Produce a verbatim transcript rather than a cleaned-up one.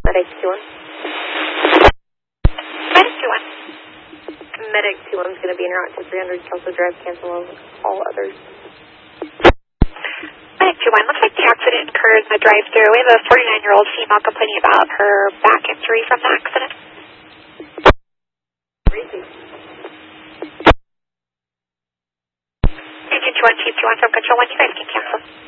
Medic two one. Medic two one. Medic two one is going to be en route to three hundred Kelso Drive, cancel all others. Medic two one, looks like the accident occurred in the drive-thru. We have a forty-nine-year-old female complaining about her back injury from the accident. Repeat. Engine two one, Chief two one from Control one, you guys can cancel.